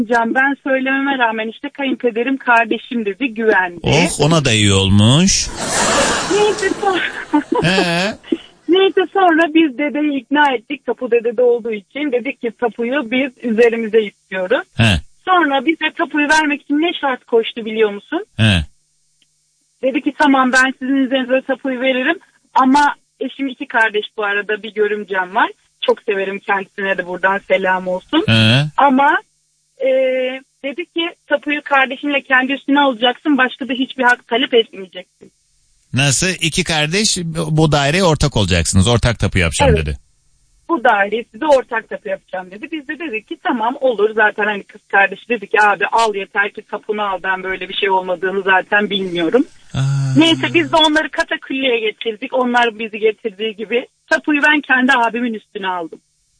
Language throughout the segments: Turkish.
Can, ben söylememe rağmen işte kayınpederim kardeşim dedi, güvendi. Oh, ona da iyi olmuş. Neyse sonra biz dedeyi ikna ettik, tapu dedede olduğu için. Dedik ki tapuyu biz üzerimize istiyoruz. Sonra bize tapuyu vermek için ne şart koştu biliyor musun? Dedi ki tamam, ben sizin üzerinize tapuyu veririm ama eşim 2 kardeş, bu arada bir görümcem var. Çok severim kendisine, de buradan selam olsun. Ama dedi ki tapuyu kardeşinle kendi üstüne alacaksın, başka da hiçbir hak talep etmeyeceksin. Nasıl? 2 kardeş bu daireye ortak olacaksınız, ortak tapu yapacağım dedi. Bu daireyi size ortak tapu yapacağım dedi. Biz de dedik ki tamam olur, zaten hani kız kardeşi dedi ki abi al yeter ki tapunu al, ben böyle bir şey olmadığını zaten bilmiyorum. Neyse biz de onları katakulliye getirdik, onlar bizi getirdiği gibi. Tapuyu ben kendi abimin üstüne aldım.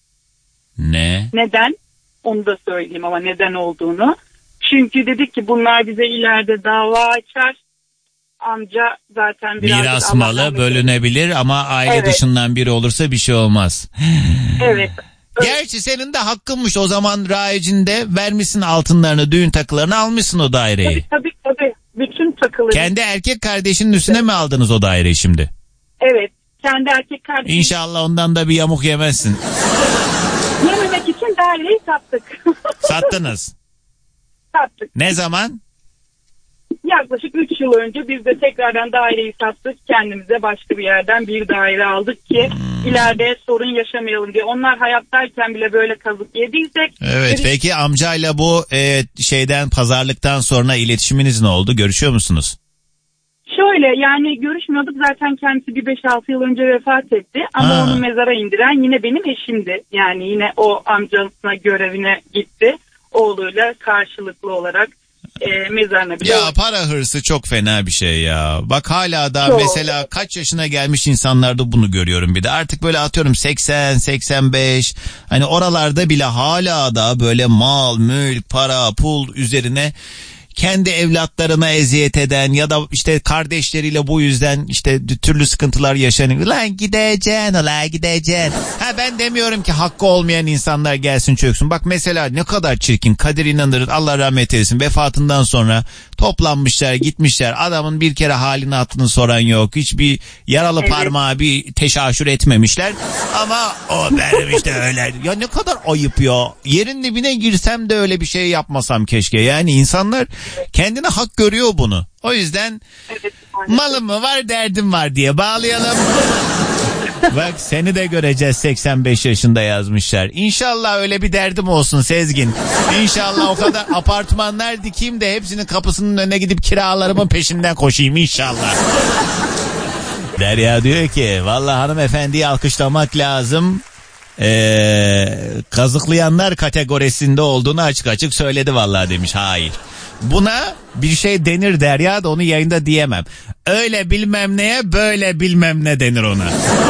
Ne? Neden? Onu da söyleyeyim ama neden olduğunu. Çünkü dedik ki bunlar bize ileride dava açar. Amca zaten biraz... Miras malı bölünebilir ama aile dışından biri olursa bir şey olmaz. Evet. Gerçi senin de hakkınmış o zaman, rayicinde vermişsin altınlarını, düğün takılarını almışsın o daireyi. Tabii. Bütün takıları. Kendi erkek kardeşinin üstüne mi aldınız o daireyi şimdi? Evet. Kendi erkek kardeşim. İnşallah ondan da bir yamuk yemezsin. Yememek için daireyi sattık. Sattınız. Sattık. Ne zaman? Yaklaşık 3 yıl önce biz de tekrardan daireyi sattık. Kendimize başka bir yerden bir daire aldık ki ileride sorun yaşamayalım diye. Onlar hayattayken bile böyle kazık yediysek. Evet, peki amcayla bu pazarlıktan sonra iletişiminiz ne oldu? Görüşüyor musunuz? Şöyle, yani görüşmüyorduk zaten, kendisi bir 5-6 yıl önce vefat etti. Ama onu mezara indiren yine benim eşimdi. Yani yine o amcasına görevine gitti. Oğluyla karşılıklı olarak mezarına bile. Ya para hırsı çok fena bir şey ya. Bak hala da mesela kaç yaşına gelmiş insanlarda bunu görüyorum bir de. Artık böyle atıyorum 80-85, hani oralarda bile hala da böyle mal, mülk, para, pul üzerine kendi evlatlarına eziyet eden ya da işte kardeşleriyle bu yüzden işte türlü sıkıntılar yaşanıyor. Lan gideceksin. Ben demiyorum ki hakkı olmayan insanlar gelsin çöksün. Bak mesela ne kadar çirkin, Kadir İnanır'ın Allah rahmet eylesin vefatından sonra toplanmışlar, gitmişler. Adamın bir kere halini hatırını soran yok. Hiçbir yaralı parmağı bir teşaşür etmemişler. Ama o benim işte öyle. Ya ne kadar ayıp ya. Yerin dibine girsem de öyle bir şey yapmasam keşke. Yani insanlar kendine hak görüyor bunu. O yüzden malım mı var, derdim var diye bağlayalım. Bak seni de göreceğiz, 85 yaşında yazmışlar. İnşallah öyle bir derdim olsun Sezgin. İnşallah o kadar apartmanlar dikeyim de hepsinin kapısının önüne gidip kiralarımın peşinden koşayım inşallah. Derya diyor ki vallahi hanımefendiyi alkışlamak lazım. Kazıklayanlar kategorisinde olduğunu açık açık söyledi vallahi demiş. Hayır. Buna bir şey denir Derya da onu yayında diyemem. Öyle bilmem neye böyle bilmem ne denir ona.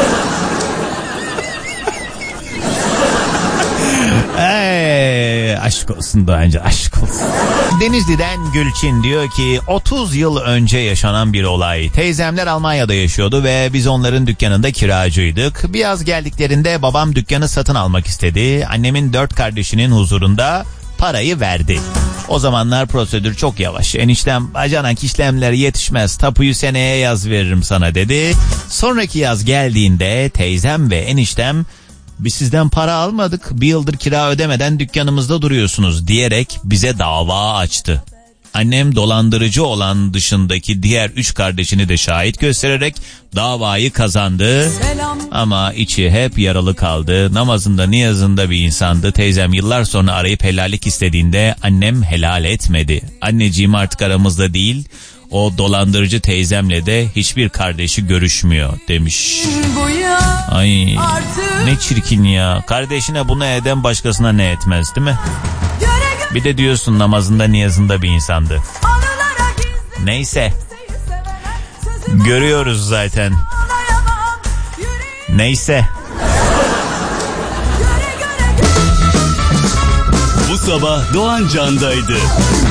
Aşk olsun Doğancı, aşk olsun. Denizli'den Gülçin diyor ki 30 yıl önce yaşanan bir olay. Teyzemler Almanya'da yaşıyordu ve biz onların dükkanında kiracıydık. Bir yaz geldiklerinde babam dükkanı satın almak istedi. Annemin 4 kardeşinin huzurunda parayı verdi. O zamanlar prosedür çok yavaş. Eniştem bacanak işlemler yetişmez, tapuyu seneye yaz veririm sana dedi. Sonraki yaz geldiğinde teyzem ve eniştem biz sizden para almadık, bir yıldır kira ödemeden dükkanımızda duruyorsunuz diyerek bize dava açtı. Annem dolandırıcı olan dışındaki diğer 3 kardeşini de şahit göstererek davayı kazandı. Ama içi hep yaralı kaldı. Namazında niyazında bir insandı. Teyzem yıllar sonra arayıp helallik istediğinde annem helal etmedi. Anneciğim artık aramızda değil. O dolandırıcı teyzemle de hiçbir kardeşi görüşmüyor demiş. Ay ne çirkin ya. Kardeşine bunu eden başkasına ne etmez değil mi? Bir de diyorsun namazında niyazında bir insandı. Neyse. Görüyoruz zaten. Neyse. Bu sabah Doğan Can'daydı.